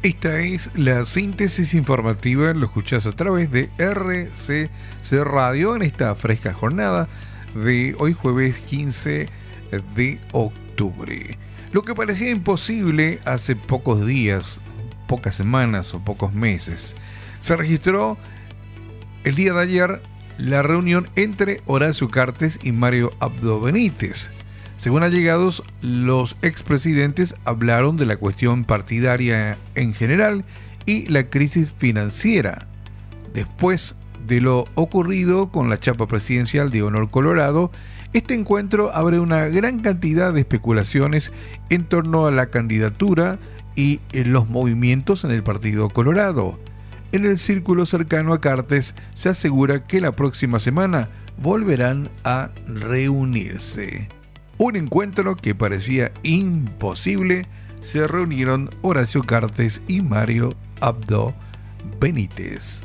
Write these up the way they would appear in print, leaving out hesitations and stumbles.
Esta es la síntesis informativa, lo escuchás a través de RCC Radio en esta fresca jornada de hoy jueves 15 de octubre. Lo que parecía imposible hace pocos días, pocas semanas o pocos meses, se registró el día de ayer la reunión entre Horacio Cartes y Mario Abdo Benítez. Según allegados, los expresidentes hablaron de la cuestión partidaria en general y la crisis financiera. Después de lo ocurrido con la chapa presidencial de Honor Colorado, este encuentro abre una gran cantidad de especulaciones en torno a la candidatura y en los movimientos en el Partido Colorado. En el círculo cercano a Cartes se asegura que la próxima semana volverán a reunirse. Un encuentro que parecía imposible, se reunieron Horacio Cartes y Mario Abdo Benítez.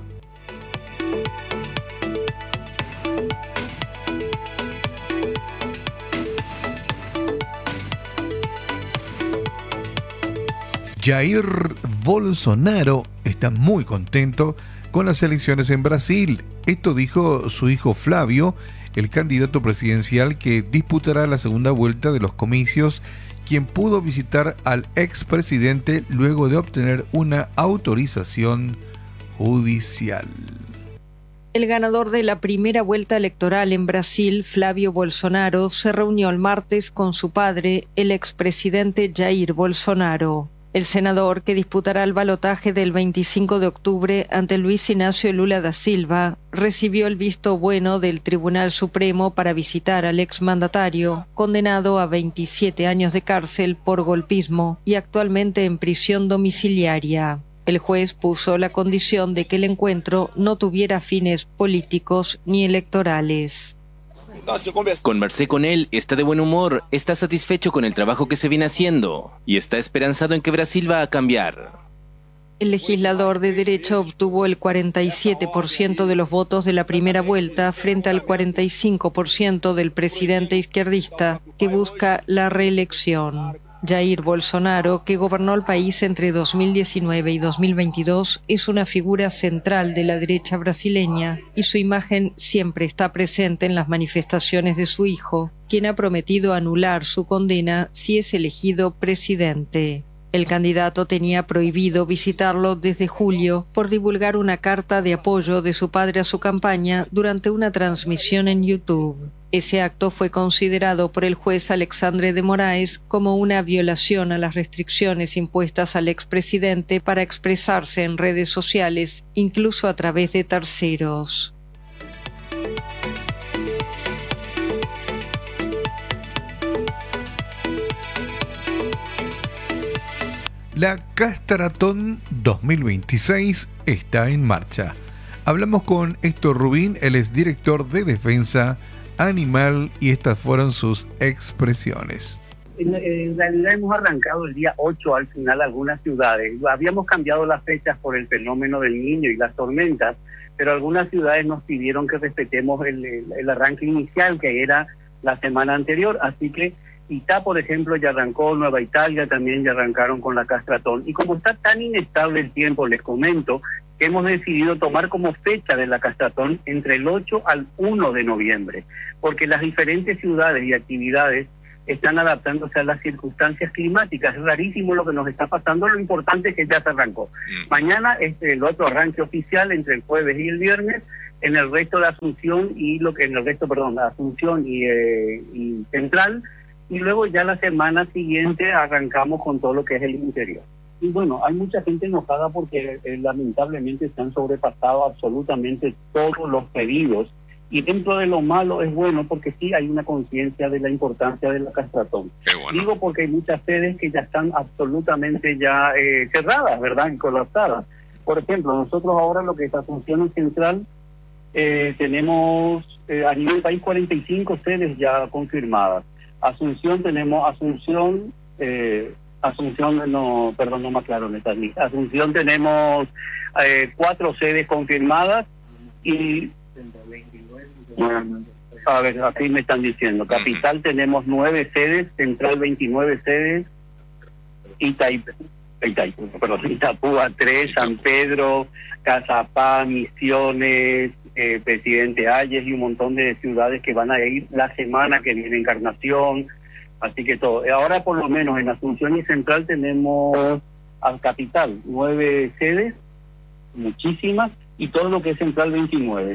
Jair Bolsonaro está muy contento con las elecciones en Brasil. Esto dijo su hijo Flavio, el candidato presidencial que disputará la segunda vuelta de los comicios, quien pudo visitar al expresidente luego de obtener una autorización judicial. El ganador de la primera vuelta electoral en Brasil, Flavio Bolsonaro, se reunió el martes con su padre, el expresidente Jair Bolsonaro. El senador, que disputará el balotaje del 25 de octubre ante Luis Inácio Lula da Silva, recibió el visto bueno del Tribunal Supremo para visitar al exmandatario, condenado a 27 años de cárcel por golpismo y actualmente en prisión domiciliaria. El juez puso la condición de que el encuentro no tuviera fines políticos ni electorales. Conversé con él, está de buen humor, está satisfecho con el trabajo que se viene haciendo y está esperanzado en que Brasil va a cambiar. El legislador de derecha obtuvo el 47% de los votos de la primera vuelta frente al 45% del presidente izquierdista que busca la reelección. Jair Bolsonaro, que gobernó el país entre 2019 y 2022, es una figura central de la derecha brasileña y su imagen siempre está presente en las manifestaciones de su hijo, quien ha prometido anular su condena si es elegido presidente. El candidato tenía prohibido visitarlo desde julio por divulgar una carta de apoyo de su padre a su campaña durante una transmisión en YouTube. Ese acto fue considerado por el juez Alexandre de Moraes como una violación a las restricciones impuestas al expresidente para expresarse en redes sociales, incluso a través de terceros. La Castratón 2026 está en marcha. Hablamos con Héctor Rubín, él es director de Defensa Animal, y estas fueron sus expresiones. En realidad hemos arrancado el día 8 al final algunas ciudades. Habíamos cambiado las fechas por el fenómeno del Niño y las tormentas, pero algunas ciudades nos pidieron que respetemos el arranque inicial, que era la semana anterior, así que Itá, por ejemplo, ya arrancó, Nueva Italia también ya arrancaron con la Castratón. Y como está tan inestable el tiempo, les comento que hemos decidido tomar como fecha de la Castratón entre el 8 al 1 de noviembre, porque las diferentes ciudades y actividades están adaptándose a las circunstancias climáticas. Es rarísimo lo que nos está pasando, lo importante es que ya se arrancó. Mañana es el otro arranque oficial entre el jueves y el viernes, en el resto de Asunción y Asunción y Central. Y luego ya la semana siguiente arrancamos con todo lo que es el interior. Y bueno, hay mucha gente enojada porque lamentablemente se han sobrepasado absolutamente todos los pedidos. Y dentro de lo malo es bueno porque sí hay una conciencia de la importancia de la Castratón. Bueno. Digo porque hay muchas sedes que ya están absolutamente ya cerradas, ¿verdad? Y colapsadas. Por ejemplo, nosotros ahora lo que es Asunción Central, tenemos a nivel país 45 sedes ya confirmadas. Asunción tenemos Asunción tenemos 4 sedes confirmadas y a ver, aquí me están diciendo, Capital tenemos 9 sedes, Central 29 sedes, Itapúa 3, San Pedro, Cazapá, Misiones, Presidente Hayes y un montón de ciudades que van a ir la semana que viene, Encarnación, así que todo. Ahora por lo menos en Asunción y Central tenemos al Capital 9 sedes, muchísimas, y todo lo que es Central 29.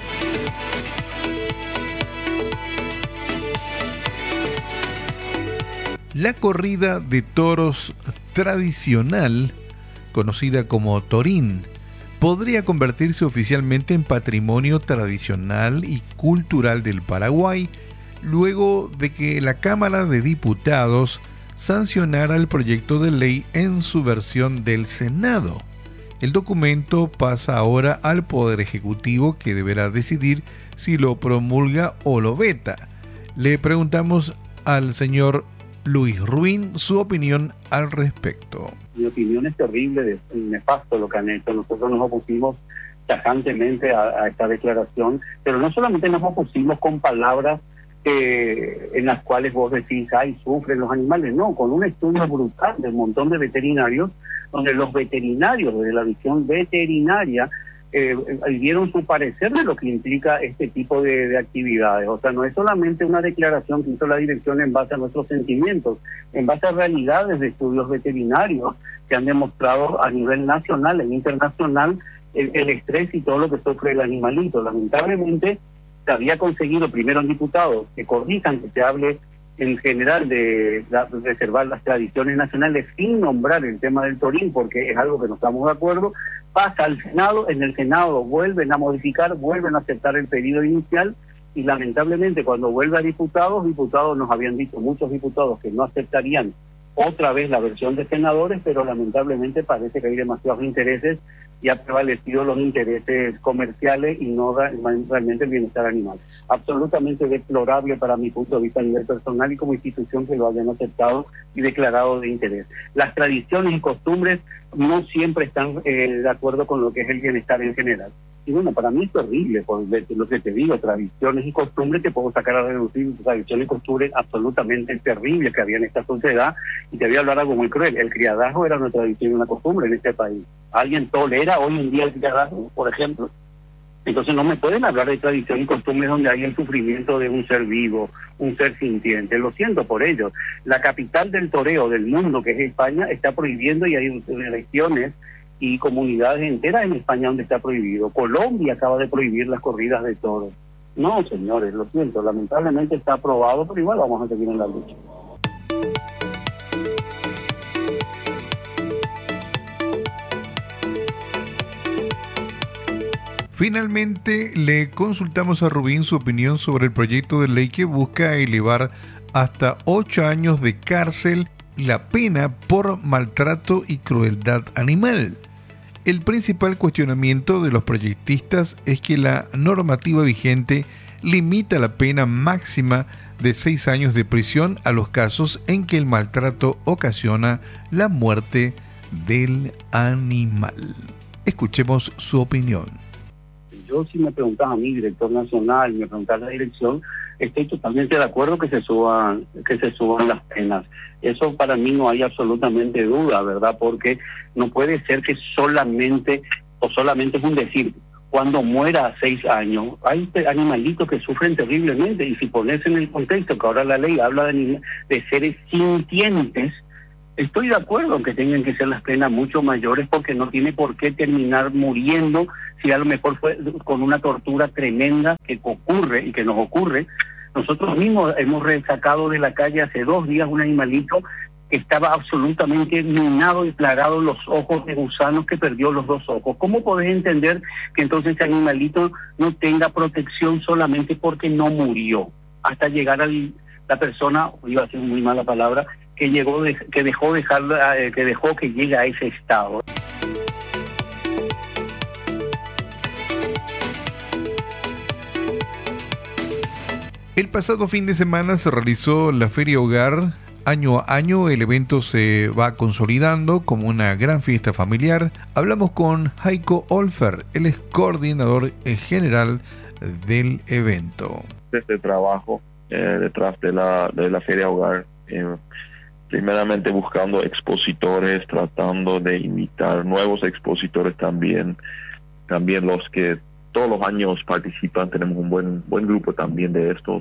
La corrida de toros tradicional, conocida como Torín, podría convertirse oficialmente en patrimonio tradicional y cultural del Paraguay, luego de que la Cámara de Diputados sancionara el proyecto de ley en su versión del Senado. El documento pasa ahora al Poder Ejecutivo, que deberá decidir si lo promulga o lo veta. Le preguntamos al señor Luis Ruin su opinión al respecto. Mi opinión es terrible, es nefasto lo que han hecho. Nosotros nos opusimos tajantemente a esta declaración, pero no solamente nos opusimos con palabras en las cuales vos decís, ay, sufren los animales, no, con un estudio brutal de un montón de veterinarios, donde los veterinarios, desde la visión veterinaria, dieron su parecer de lo que implica este tipo de actividades. O sea, no es solamente una declaración que hizo la dirección en base a nuestros sentimientos, en base a realidades de estudios veterinarios que han demostrado a nivel nacional e internacional el estrés y todo lo que sufre el animalito. Lamentablemente, se había conseguido primero en diputados que corrijan, que se hable en general de preservar las tradiciones nacionales sin nombrar el tema del Torín, porque es algo que no estamos de acuerdo. Pasa al Senado, en el Senado vuelven a modificar, vuelven a aceptar el pedido inicial, y lamentablemente cuando vuelve a diputados nos habían dicho muchos diputados que no aceptarían otra vez la versión de senadores, pero lamentablemente parece que hay demasiados intereses y ha prevalecido los intereses comerciales y no realmente el bienestar animal. Absolutamente deplorable para mi punto de vista a nivel personal y como institución que lo hayan aceptado y declarado de interés. Las tradiciones y costumbres no siempre están de acuerdo con lo que es el bienestar en general. Y bueno, para mí es horrible, por lo que te digo, tradiciones y costumbres, que puedo sacar a reducir tradiciones y costumbres absolutamente terribles que había en esta sociedad. Y te voy a hablar algo muy cruel: el criadazgo era una tradición y una costumbre en este país. ¿Alguien tolera hoy en día el criadazgo, por ejemplo? Entonces no me pueden hablar de tradición y costumbres donde hay el sufrimiento de un ser vivo, un ser sintiente. Lo siento por ello. La capital del toreo del mundo, que es España, está prohibiendo, y hay regiones y comunidades enteras en España donde está prohibido. Colombia acaba de prohibir las corridas de toros. No, señores, lo siento, lamentablemente está aprobado, pero igual vamos a seguir en la lucha. Finalmente, le consultamos a Rubín su opinión sobre el proyecto de ley que busca elevar hasta 8 años de cárcel la pena por maltrato y crueldad animal. El principal cuestionamiento de los proyectistas es que la normativa vigente limita la pena máxima de 6 años de prisión a los casos en que el maltrato ocasiona la muerte del animal. Escuchemos su opinión. Yo, si me preguntas a mí, director nacional, me preguntas a la dirección, estoy totalmente de acuerdo que se suban las penas. Eso para mí no hay absolutamente duda, ¿verdad? Porque no puede ser que solamente es un decir, cuando muera a 6 años, hay animalitos que sufren terriblemente, y si pones en el contexto que ahora la ley habla de seres sintientes, estoy de acuerdo en que tengan que ser las penas mucho mayores, porque no tiene por qué terminar muriendo, si a lo mejor fue con una tortura tremenda que ocurre y que nos ocurre. Nosotros mismos hemos rescatado de la calle hace 2 días un animalito que estaba absolutamente minado y plagado los ojos de gusanos, que perdió los 2 ojos. ¿Cómo podés entender que entonces ese animalito no tenga protección solamente porque no murió? Hasta llegar a la persona, iba a ser muy mala palabra, que dejó que llegue a ese estado. El pasado fin de semana se realizó la Feria Hogar. Año a año el evento se va consolidando como una gran fiesta familiar. Hablamos con Heiko Olfer, él es coordinador general del evento. Este trabajo detrás de la Feria Hogar primeramente buscando expositores, tratando de invitar nuevos expositores también los que todos los años participan. Tenemos un buen grupo también de estos,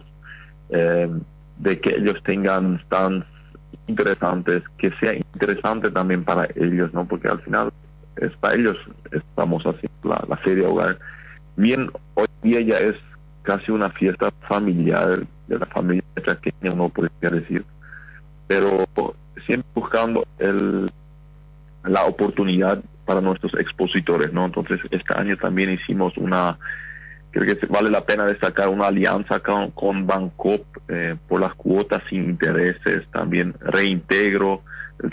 de que ellos tengan stands interesantes, que sea interesante también para ellos, ¿no? Porque al final es para ellos estamos haciendo la Feria Hogar. Bien, hoy día ya es casi una fiesta familiar de la familia chaqueña, no podría decir, pero siempre buscando la oportunidad para nuestros expositores, ¿no? Entonces este año también hicimos creo que vale la pena destacar una alianza con Bancop por las cuotas sin intereses, también reintegro el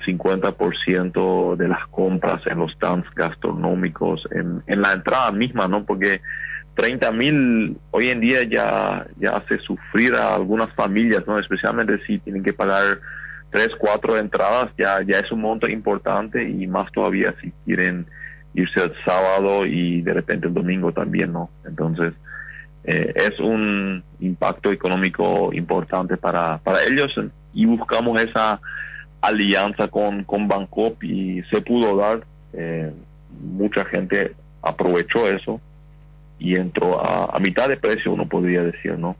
50% de las compras en los stands gastronómicos, en la entrada misma, ¿no? Porque 30,000 hoy en día ya hace sufrir a algunas familias, ¿no? Especialmente si tienen que pagar 3, 4 entradas, ya es un monto importante, y más todavía si quieren irse el sábado y de repente el domingo también, ¿no? Entonces, es un impacto económico importante para ellos, y buscamos esa alianza con Bancop y se pudo dar. Mucha gente aprovechó eso y entró a mitad de precio, uno podría decir, ¿no?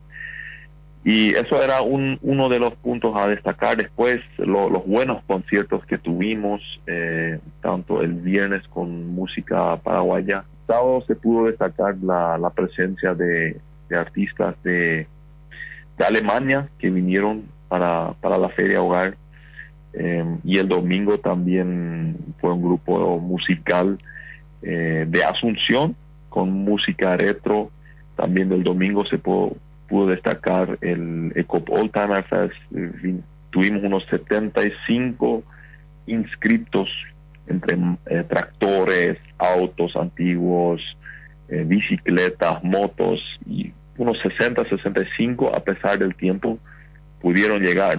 Y eso era uno de los puntos a destacar. Después, los buenos conciertos que tuvimos, tanto el viernes con música paraguaya. Sábado se pudo destacar la presencia de artistas de Alemania que vinieron para la Feria Hogar. Y el domingo también fue un grupo musical de Asunción con música retro. También del domingo se pudo destacar el ECOP Oldtimer Fest. Tuvimos unos 75 inscriptos entre tractores, autos antiguos, bicicletas, motos, y unos 65 a pesar del tiempo pudieron llegar.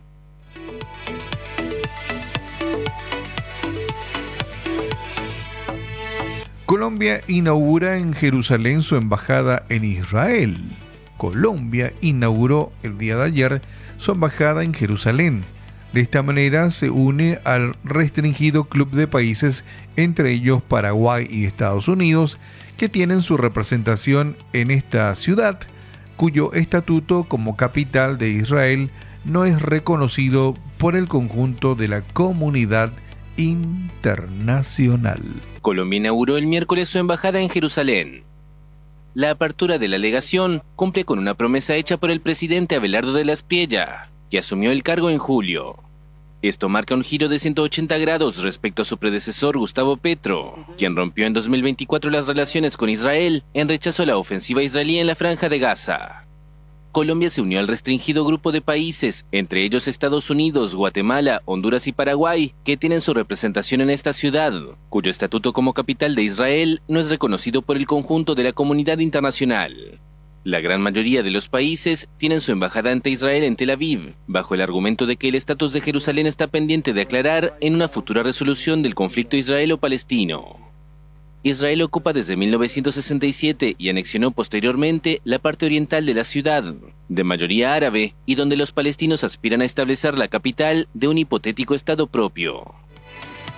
Colombia inaugura en Jerusalén su embajada en Israel. Colombia inauguró el día de ayer su embajada en Jerusalén. De esta manera se une al restringido club de países, entre ellos Paraguay y Estados Unidos, que tienen su representación en esta ciudad, cuyo estatuto como capital de Israel no es reconocido por el conjunto de la comunidad internacional. Colombia inauguró el miércoles su embajada en Jerusalén. La apertura de la legación cumple con una promesa hecha por el presidente Abelardo de la Espriella, que asumió el cargo en julio. Esto marca un giro de 180 grados respecto a su predecesor Gustavo Petro, quien rompió en 2024 las relaciones con Israel en rechazo a la ofensiva israelí en la Franja de Gaza. Colombia se unió al restringido grupo de países, entre ellos Estados Unidos, Guatemala, Honduras y Paraguay, que tienen su representación en esta ciudad, cuyo estatuto como capital de Israel no es reconocido por el conjunto de la comunidad internacional. La gran mayoría de los países tienen su embajada ante Israel en Tel Aviv, bajo el argumento de que el estatus de Jerusalén está pendiente de aclarar en una futura resolución del conflicto israelo-palestino. Israel ocupa desde 1967 y anexionó posteriormente la parte oriental de la ciudad, de mayoría árabe, y donde los palestinos aspiran a establecer la capital de un hipotético Estado propio.